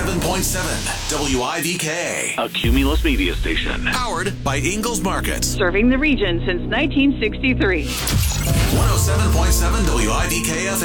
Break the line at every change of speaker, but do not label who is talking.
107.7 WIVK.
A Cumulus media station.
Powered by Ingalls Markets.
Serving the region since 1963.
107.7 WIVK